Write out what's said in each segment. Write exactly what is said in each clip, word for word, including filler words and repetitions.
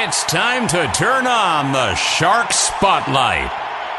It's time to turn on the Shark Spotlight.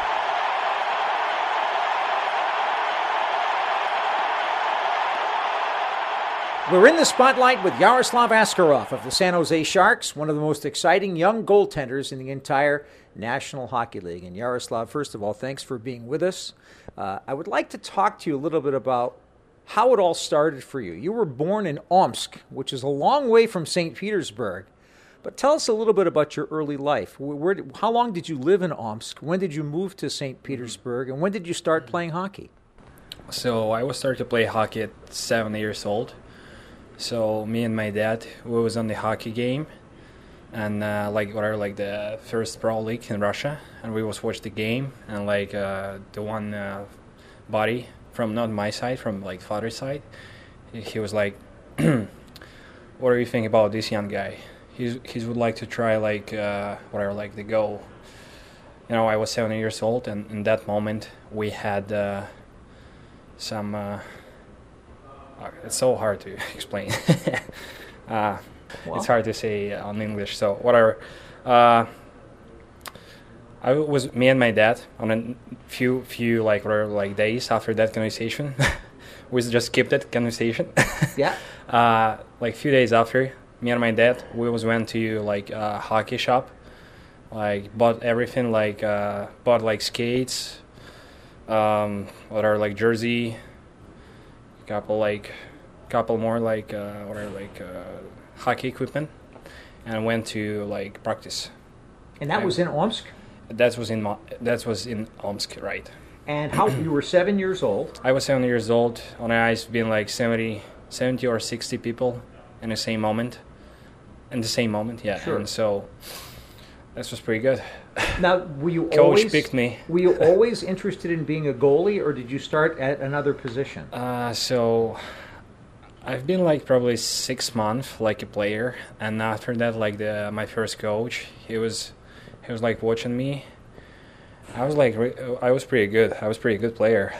We're in the spotlight with Yaroslav Askarov of the San Jose Sharks, one of the most exciting young goaltenders in the entire National Hockey League. And Yaroslav, first of all, thanks for being with us. Uh, I would like to talk to you a little bit about how it all started for you. You were born in Omsk, which is a long way from Saint Petersburg. But tell us a little bit about your early life. Where, where, how long did you live in Omsk? When did you move to Saint Petersburg? And when did you start playing hockey? So I was started to play hockey at seven years old. So me and my dad, we was on the hockey game, and uh, like whatever, like the first pro league in Russia, and we was watch the game, and like uh, the one uh, buddy from not my side, from like father's side, he, he was like, "What do you think about this young guy? He's he would like to try like uh, whatever, like the goal." You know, I was seven years old, and in that moment we had uh, some. Uh, It's so hard to explain. uh, well. It's hard to say on English. So whatever. Uh, I was me and my dad on a few few like whatever, like days after that conversation. We just skipped that conversation. Yeah. Uh, like a few days after, me and my dad, we was went to like a hockey shop, like bought everything, like uh, bought like skates, um, what are like jersey. Couple like, couple more like uh, or like uh, hockey equipment, and went to like practice. And that and was in Omsk? That was in that was in Omsk, right? And how you were seven years old? I was seven years old. On the ice, been like seventy, seventy or sixty people in the same moment. In the same moment, yeah. Sure. And so this was pretty good. Now, were you Coach always picked me. Were you always interested in being a goalie, or did you start at another position? Uh, so I've been like probably six months like a player, and after that, like the my first coach, he was he was like watching me. I was like I was pretty good. I was pretty good player.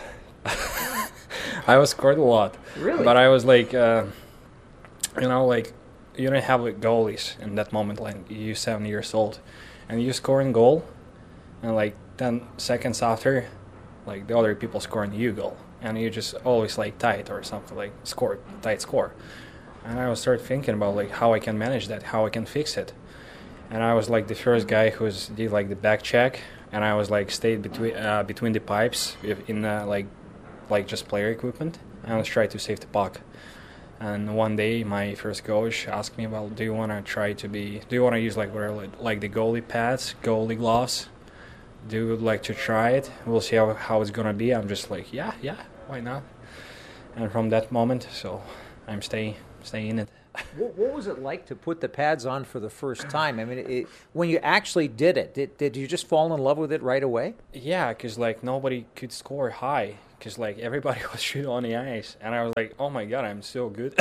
I was scored a lot. Really? But I was like, uh, you know, like you don't have like goalies in that moment. Like you're seven years old, and you score in goal, and like ten seconds after, like the other people scoring you goal, and you just always like tight or something, like score tight score. And I was start thinking about like how I can manage that, how I can fix it. And I was like the first guy who was, did like the back check, and I was like stayed between uh, between the pipes in uh, like like just player equipment, and I was trying to save the puck. And one day, my first coach asked me, "Well, do you want to try to be? Do you want to use like what are like, like the goalie pads, goalie gloves? Do you like to try it? We'll see how how it's gonna be." I'm just like, "Yeah, yeah, why not?" And from that moment, so I'm staying staying in it. What, what was it like to put the pads on for the first time? I mean, it, when you actually did it, did, did you just fall in love with it right away? Yeah, because like nobody could score high, because like everybody was shooting on the ice, and I was like, "Oh my god, I'm so good."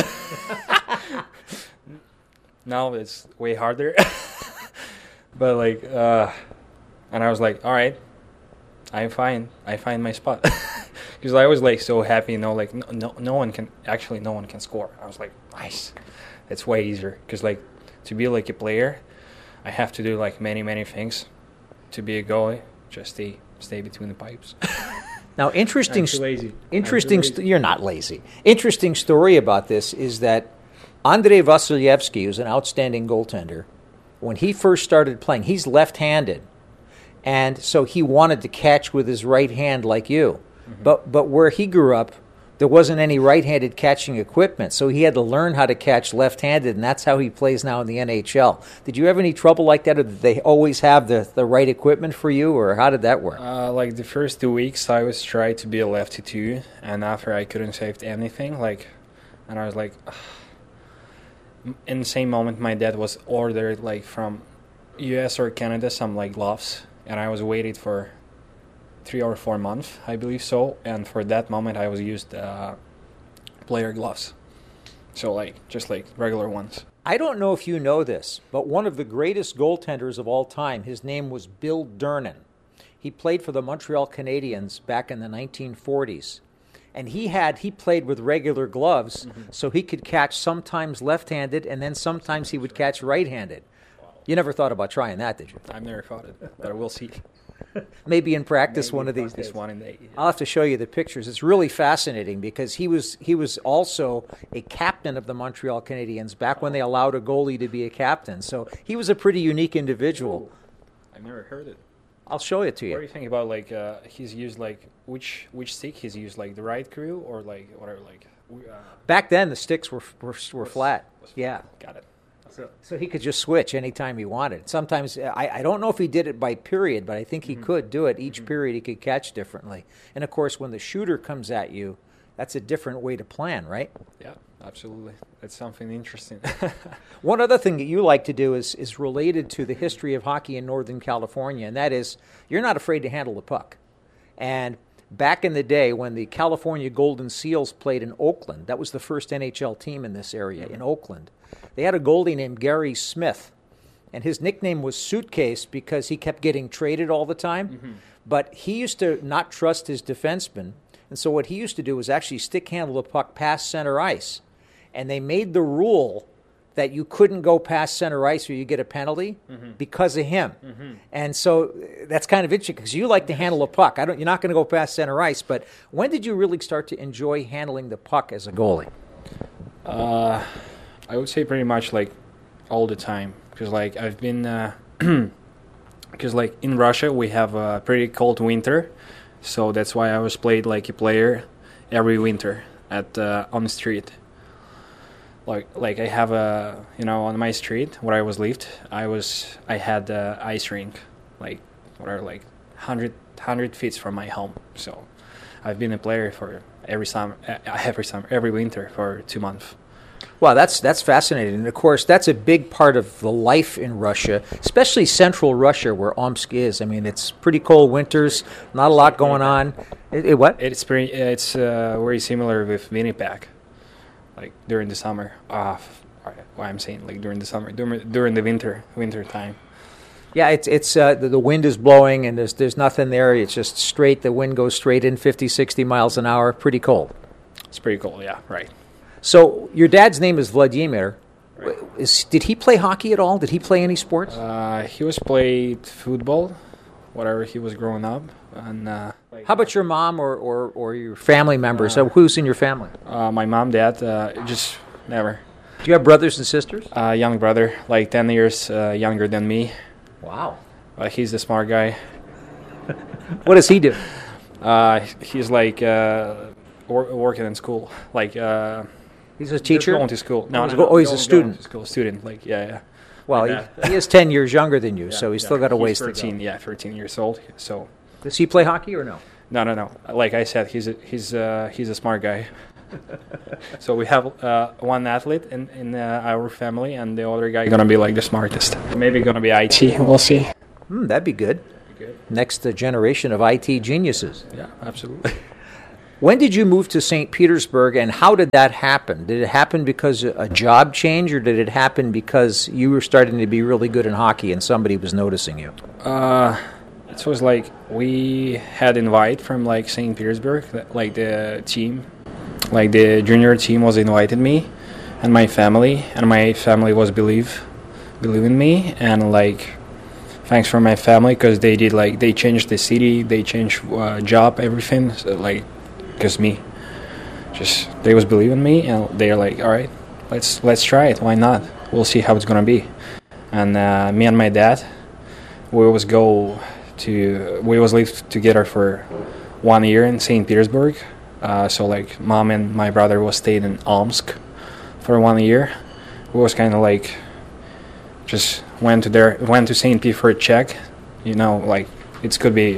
Now it's way harder, but like, uh, and I was like, "All right, I'm fine. I find my spot." Because I was like so happy, you know, like no, no, no one can actually, no one can score. I was like, nice. It's way easier because like to be like a player, I have to do like many many things. To be a goalie, just stay stay between the pipes. Now, interesting. I'm too lazy. Interesting. I'm too lazy. St- you're not lazy. Interesting story about this is that Andrei Vasilevsky, who's an outstanding goaltender, when he first started playing, he's left-handed, and so he wanted to catch with his right hand like you. Mm-hmm. But but where he grew up, there wasn't any right-handed catching equipment, so he had to learn how to catch left-handed, and that's how he plays now in the N H L. Did you have any trouble like that, or did they always have the, the right equipment for you, or how did that work? Uh, like the first two weeks, I was trying to be a lefty too, and after I couldn't save anything, like, and I was like, ugh. In the same moment, my dad was ordered like from U S or Canada some like gloves, and I was waiting for three or four months, I believe so, and for that moment I was used uh, player gloves, so like just like regular ones. I don't know if you know this, but one of the greatest goaltenders of all time, his name was Bill Durnan. He played for the Montreal Canadiens back in the nineteen forties. And he had he played with regular gloves, mm-hmm. so he could catch sometimes left-handed, and then sometimes he would catch right-handed. You never thought about trying that, did you? I've never thought it, but we'll see. Maybe in practice Maybe one of these practice days. One in the, yeah. I'll have to show you the pictures. It's really fascinating because he was he was also a captain of the Montreal Canadiens back when they allowed a goalie to be a captain. So he was a pretty unique individual. Ooh, I've never heard it. I'll show it to you. What do you think about like uh, he's used like which which stick he's used, like the right crew or like whatever, like uh, Back then the sticks were were, were flat. was- Yeah. got it. So, so he could just switch anytime he wanted. Sometimes, I, I don't know if he did it by period, but I think he mm-hmm. could do it. Each mm-hmm. period he could catch differently. And, of course, when the shooter comes at you, that's a different way to plan, right? Yeah, absolutely. It's something interesting. One other thing that you like to do is, is related to the history of hockey in Northern California, and that is you're not afraid to handle the puck. And back in the day when the California Golden Seals played in Oakland, that was the first N H L team in this area, mm-hmm. in Oakland. They had a goalie named Gary Smith, and his nickname was Suitcase because he kept getting traded all the time. Mm-hmm. But he used to not trust his defensemen, and so what he used to do was actually stick handle the puck past center ice. And they made the rule that you couldn't go past center ice or you get a penalty mm-hmm. because of him. Mm-hmm. And so that's kind of interesting because you like to handle a puck. I don't. You're not going to go past center ice, but when did you really start to enjoy handling the puck as a goalie? Uh... I would say pretty much like all the time because like I've been because uh, like in Russia we have a pretty cold winter, so that's why I was played like a player every winter at uh, on the street. Like like I have a you know on my street where I was lived I was I had a ice rink like whatever like hundred hundred feet from my home, so I've been a player for every summer every summer every winter for two months. Well, that's that's fascinating. And, of course, that's a big part of the life in Russia, especially central Russia where Omsk is. I mean, it's pretty cold winters, not a lot going on. It, it, what? It's pretty, it's uh, very similar with Winnipeg, like during the summer. Uh, what I'm saying, like during the summer, during, during the winter, winter time. Yeah, it's it's uh, the, the wind is blowing and there's there's nothing there. It's just straight. The wind goes straight in, fifty, sixty miles an hour. Pretty cold. It's pretty cold, yeah, right. So your dad's name is Vladimir. Right. Is, did he play hockey at all? Did he play any sports? Uh, he was played football, whatever he was growing up. And uh, how about your mom or, or, or your family members? Uh, so who's in your family? Uh, my mom, dad, uh, just never. Do you have brothers and sisters? Uh, young brother, like ten years uh, younger than me. Wow. Uh, he's the smart guy. What does he do? Uh, he's like uh, wor- working in school, like. Uh, He's a teacher? Going to school. No, no, no, oh, he's going, a student. To school. Student, like, yeah, yeah. Well, he, he is ten years younger than you, yeah, so he's yeah. still got a ways he's thirteen, to go. Yeah, thirteen years old. So. Does he play hockey or no? No, no, no. Like I said, he's a, he's uh, he's a smart guy. So we have uh, one athlete in, in uh, our family, and the other guy gonna be like the smartest. Maybe gonna be I T. We'll see. Hmm, that'd be good. That'd be good. Next uh, generation of I T geniuses. Yeah, absolutely. When did you move to Saint Petersburg, and how did that happen? Did it happen because a job change, or did it happen because you were starting to be really good in hockey and somebody was noticing you? Uh, it was like we had invite from like Saint Petersburg, like the team, like the junior team was invited me and my family, and my family was believe, believe in me, and like thanks for my family because they did like they changed the city, they changed uh, job, everything, so, like. Because me, just they was believing me, and they're like, all right, let's let's try it. Why not? We'll see how it's gonna be. And uh, me and my dad, we was go to we was live together for one year in Saint Petersburg. Uh, so like, mom and my brother was staying in Omsk for one year. We was kind of like, just went to there, went to Saint Pete for a check. You know, like it could be,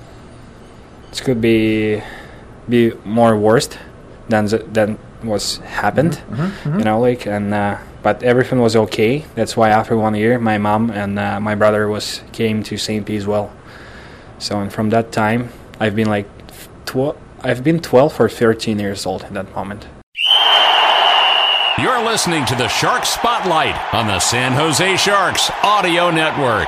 it could be. be more worst than than was happened, mm-hmm, mm-hmm. you know, like, and uh, but everything was okay. That's why after one year, my mom and uh, my brother was came to Saint Pete as well. So, and from that time, I've been like, tw- I've been twelve or thirteen years old at that moment. You're listening to the Shark Spotlight on the San Jose Sharks Audio Network.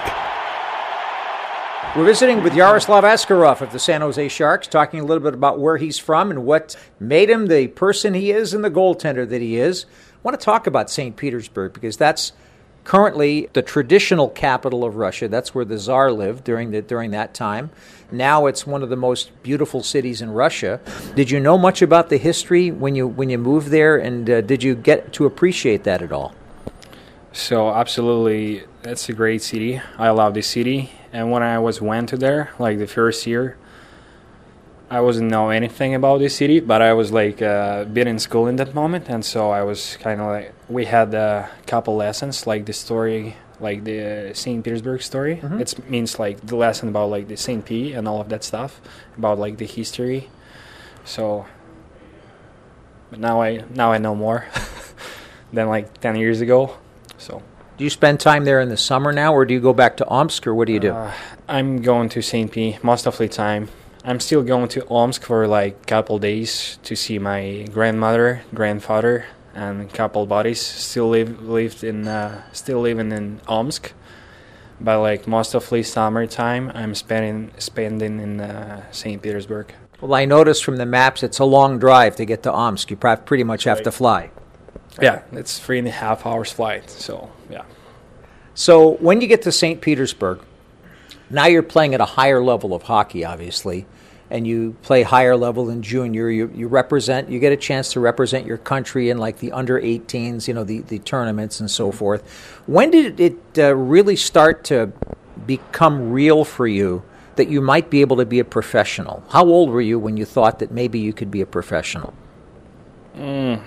We're visiting with Yaroslav Askarov of the San Jose Sharks, talking a little bit about where he's from and what made him the person he is and the goaltender that he is. I want to talk about Saint Petersburg because that's currently the traditional capital of Russia. That's where the Tsar lived during the during that time. Now it's one of the most beautiful cities in Russia. Did you know much about the history when you when you moved there, and uh, did you get to appreciate that at all? So absolutely, that's a great city. I love this city. And when I was went to there, like the first year, I wasn't know anything about this city, but I was like uh, been in school in that moment, and so I was kind of like we had a couple lessons, like the story, like the Saint Petersburg story. Mm-hmm. It means like the lesson about like the Saint P and all of that stuff, about like the history. So, but now I now I know more than like ten years ago. So. Do you spend time there in the summer now, or do you go back to Omsk, or what do you do? Uh, I'm going to Saint P most of the time. I'm still going to Omsk for like a couple days to see my grandmother, grandfather, and a couple buddies still live lived in uh, still living in Omsk. But like most of the summertime, I'm spending spending in uh, Saint Petersburg. Well, I noticed from the maps it's a long drive to get to Omsk. You probably pretty much have Right. to fly. Yeah, it's three and a half hours flight. So yeah. So when you get to Saint Petersburg, now you're playing at a higher level of hockey, obviously, and you play higher level in junior. You you represent, you get a chance to represent your country in like the under eighteens, you know, the, the tournaments and so forth. When did it uh, really start to become real for you that you might be able to be a professional? How old were you when you thought that maybe you could be a professional? Mm.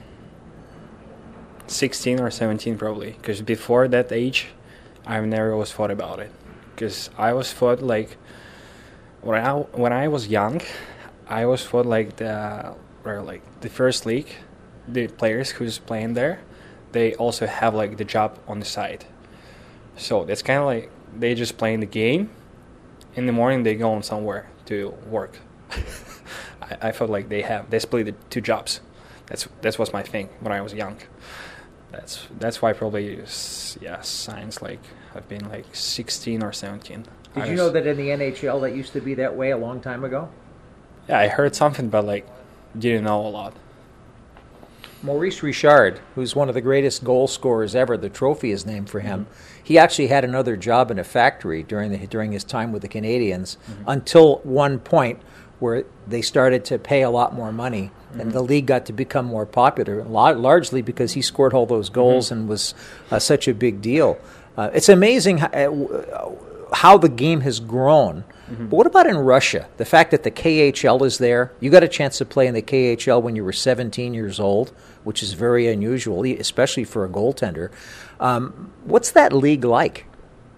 sixteen or seventeen probably, because before that age I've never was thought about it, because I was thought like when I when I was young I was thought like the or like the first league, the players who's playing there, they also have like the job on the side, so that's kind of like they just playing the game in the morning, they go on somewhere to work. I, I felt like they have they split the two jobs. That's that was my thing when I was young. That's that's why probably yeah science like I've been like sixteen or seventeen. Did I you was, know that in the N H L that used to be that way a long time ago? Yeah, I heard something, but like didn't know a lot. Maurice Richard, who's one of the greatest goal scorers ever, the trophy is named for him. Mm-hmm. He actually had another job in a factory during the during his time with the Canadiens, mm-hmm. until one point where they started to pay a lot more money, mm-hmm. and the league got to become more popular, largely because he scored all those goals, mm-hmm. and was uh, such a big deal. Uh, it's amazing how, uh, how the game has grown. Mm-hmm. But what about in Russia? The fact that the K H L is there. You got a chance to play in the K H L when you were seventeen years old, which is very unusual, especially for a goaltender. Um, what's that league like?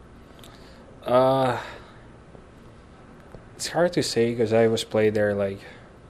Uh, it's hard to say because I was played there like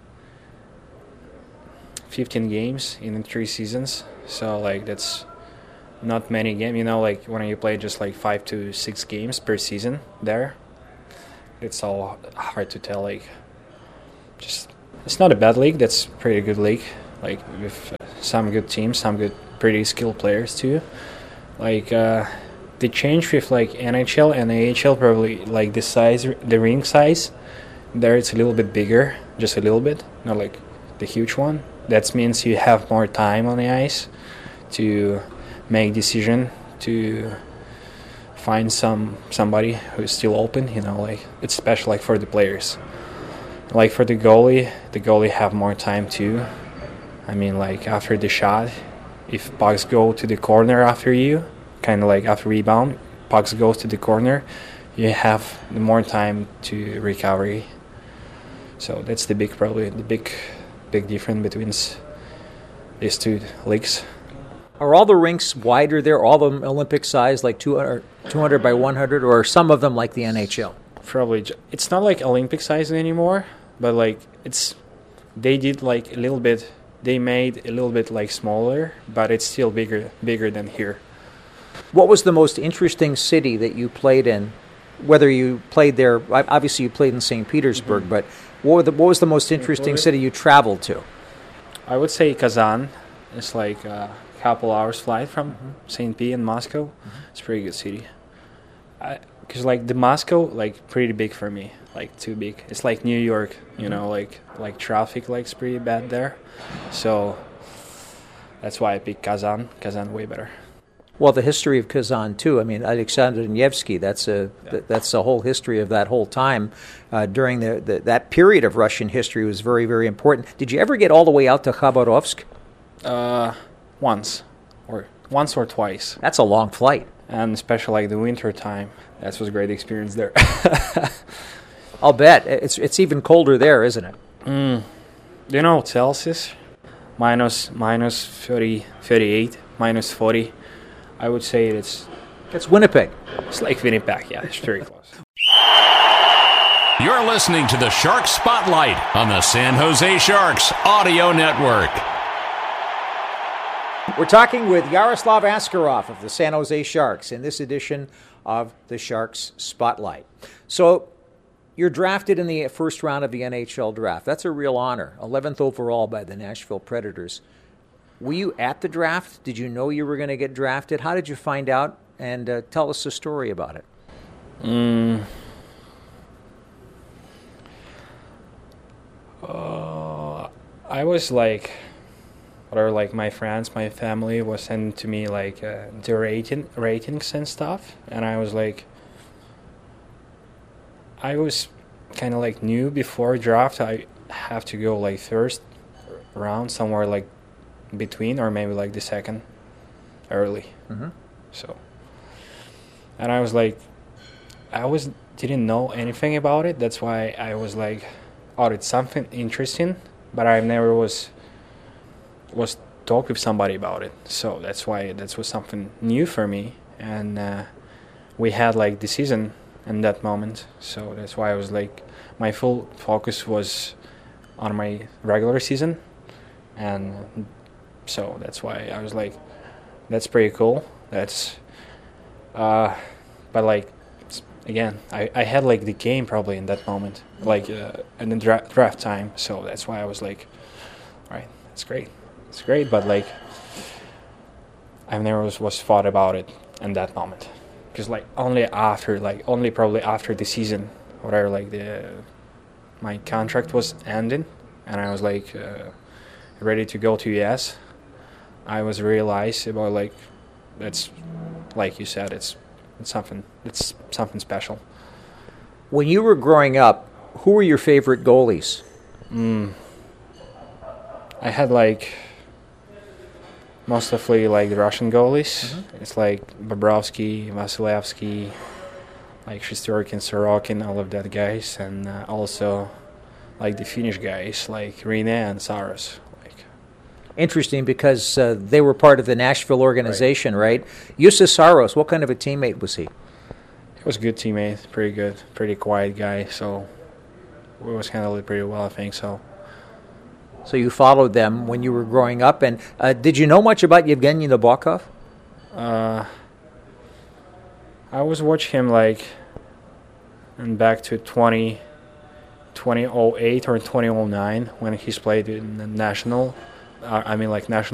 fifteen games in three seasons. So like that's not many games. You know, like when you play just like five to six games per season there. It's all hard to tell. Like, just it's not a bad league. That's a pretty good league. Like with uh, some good teams, some good, pretty skilled players too. Like uh, the change with like N H L and A H L probably like the size, the ring size. There it's a little bit bigger, just a little bit, not like the huge one. That means you have more time on the ice to make decision to. Find some somebody who's still open, you know, like it's special like for the players. Like for the goalie, the goalie have more time too. I mean, like after the shot, if pucks go to the corner after you, kind of like after rebound, pucks goes to the corner, you have more time to recovery. So that's the big, probably the big, big difference between these two leagues. Are all the rinks wider there, all of them Olympic size, like two hundred, two hundred by one hundred, or are some of them like the N H L? Probably. It's not like Olympic size anymore, but like it's, they did like a little bit, they made a little bit like smaller, but it's still bigger, bigger than here. What was the most interesting city that you played in? Whether you played there, obviously you played in Saint Petersburg, mm-hmm. but what, were the, what was the most interesting city you traveled to? I would say Kazan. It's like a couple hours flight from mm-hmm. Saint P and Moscow. Mm-hmm. It's a pretty good city. Because like the Moscow, like pretty big for me, like too big. It's like New York, you mm-hmm. know, like like traffic like it's pretty bad there. So that's why I picked Kazan. Kazan way better. Well, the history of Kazan too. I mean, Alexander Nevsky. That's a Yeah. th- that's the whole history of that whole time. Uh, during the, the that period of Russian history was very very important. Did you ever get all the way out to Khabarovsk? Uh, once, or once or twice, That's a long flight. and especially like the winter time. That was a great experience there. I'll bet it's it's even colder there, isn't it? Mm. Do you know Celsius? Minus minus thirty, thirty-eight, minus forty. I would say it's It's Winnipeg. it's like Winnipeg. Yeah, it's very close. You're listening to the Shark Spotlight on the San Jose Sharks Audio Network. We're talking with Yaroslav Askarov of the San Jose Sharks in this edition of the Sharks Spotlight. So, you're drafted in the first round of the N H L draft. That's a real honor. eleventh overall by the Nashville Predators. Were you at the draft? Did you know you were going to get drafted? How did you find out? And uh, tell us a story about it. Mm. Uh, I was like, or like my friends, my family was sending to me like uh, the rating, ratings and stuff, and I was like, I was kind of like new before draft. I have to go like first round somewhere like between, or maybe like the second, early. Mm-hmm. So, and I was like, I was didn't know anything about it. That's why I was like, oh, it's something interesting, but I never was was talk with somebody about it. So that's why that was something new for me, and uh, we had like the season in that moment. So that's why I was like, my full focus was on my regular season, and so that's why I was like, that's pretty cool. That's, uh, but like, again, I, I had like the game probably in that moment, like uh, in the dra- draft time. So that's why I was like, all right, that's great, it's great. But like, I never was, was thought about it in that moment, because like only after, like only probably after the season, whatever, like the my contract was ending, and I was like uh, ready to go to U S. I was realized about like, that's like you said, it's. It's something. It's something special. When you were growing up, who were your favorite goalies? Mm. I had like mostly like the Russian goalies. Mm-hmm. It's like Bobrovsky, Vasilevsky, like Shesterkin, Sorokin, all of that guys, and uh, also like the Finnish guys like Rinne and Saros. Interesting, because uh, they were part of the Nashville organization, right? right? Jussi Saros, what kind of a teammate was he? He was a good teammate, pretty good, pretty quiet guy, so we was handled it pretty well, I think so. So you followed them when you were growing up, and uh, did you know much about Yevgeny Nabokov? Uh, I was watching him like and back to twenty, twenty oh eight or twenty oh nine when he's played in the national. Uh, I mean, like national